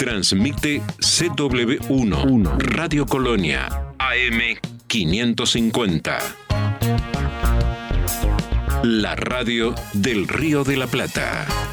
Transmite CW1, Radio Colonia, AM 550. La radio del Río de la Plata.